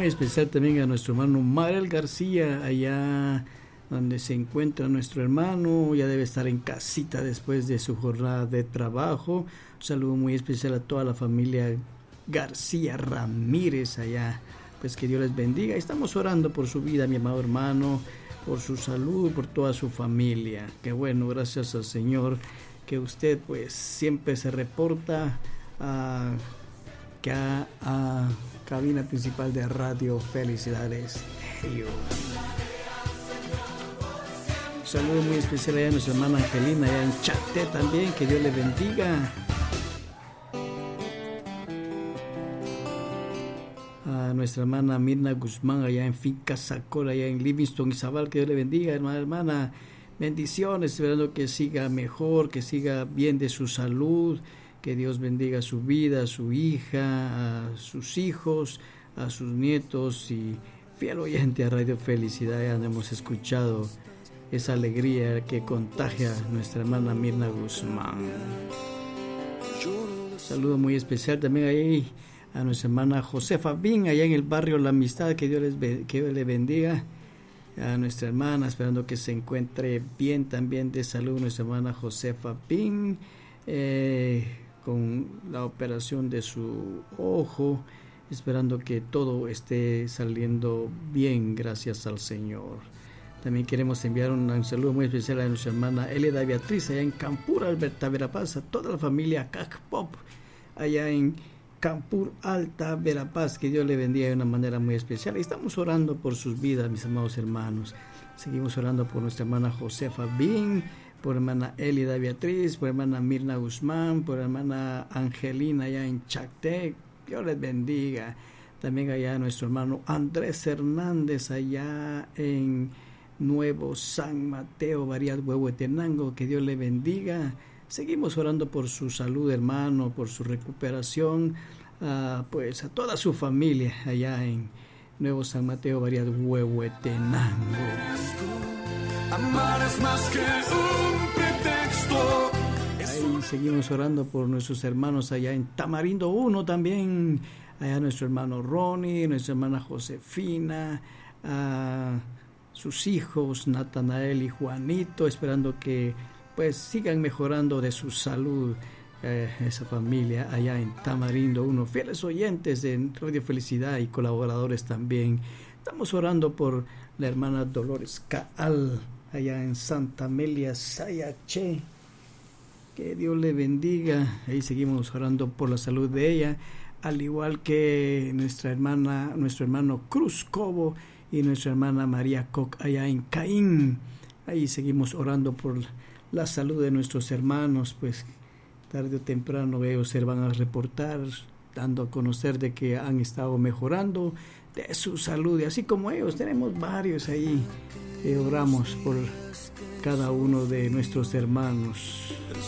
especial también a nuestro hermano Marel García, allá donde se encuentra nuestro hermano, ya debe estar en casita después de su jornada de trabajo. Un saludo muy especial a toda la familia García Ramírez allá, pues que Dios les bendiga. Estamos orando por su vida, mi amado hermano, por su salud, por toda su familia. Qué bueno, gracias al Señor que usted pues siempre se reporta a cabina principal de Radio Felicidades. Un saludo muy especial allá a nuestra hermana Angelina, allá en Chaté también, que Dios le bendiga. A nuestra hermana Mirna Guzmán, allá en Finca Sacora, allá en Livingston, Izabal, que Dios le bendiga, hermana. Bendiciones, esperando que siga mejor, que siga bien de su salud, que Dios bendiga su vida, a su hija, a sus hijos, a sus nietos y fiel oyente a Radio Felicidad. Ya hemos escuchado esa alegría que contagia a nuestra hermana Mirna Guzmán. Saludo muy especial también ahí a nuestra hermana Josefa Bin, allá en el barrio La Amistad, que Dios le bendiga. A nuestra hermana, esperando que se encuentre bien también de salud, nuestra hermana Josefa Bin, con la operación de su ojo, esperando que todo esté saliendo bien, gracias al Señor. También queremos enviar un saludo muy especial a nuestra hermana Elida Beatriz, allá en Campur, Alberta, Verapaz, a toda la familia Cacpop, allá en Campur Alta, Verapaz, que Dios le bendiga de una manera muy especial. Y estamos orando por sus vidas, mis amados hermanos. Seguimos orando por nuestra hermana Josefa Bin, por hermana Elida Beatriz, por hermana Mirna Guzmán, por hermana Angelina allá en Chactec. Dios les bendiga. También allá nuestro hermano Andrés Hernández allá en Nuevo San Mateo, Varias Huehuetenango, que Dios le bendiga. Seguimos orando por su salud, hermano, por su recuperación, pues a toda su familia allá en Nuevo San Mateo, Varias Huehuetenango. Amar es más que un pretexto. Ahí seguimos orando por nuestros hermanos allá en Tamarindo 1 también, allá nuestro hermano Ronnie, nuestra hermana Josefina, sus hijos Natanael y Juanito, esperando que pues sigan mejorando de su salud, esa familia allá en Tamarindo 1, fieles oyentes de Radio Felicidad y colaboradores también. Estamos orando por la hermana Dolores Caal allá en Santa Amelia, Sayache, que Dios le bendiga. Ahí seguimos orando por la salud de ella, al igual que nuestro hermano Cruz Cobo y nuestra hermana María Koch allá en Caín. Ahí seguimos orando por la salud de nuestros hermanos, pues tarde o temprano ellos se van a reportar, dando a conocer de que han estado mejorando de su salud, y así como ellos tenemos varios ahí, oramos por cada uno de nuestros hermanos.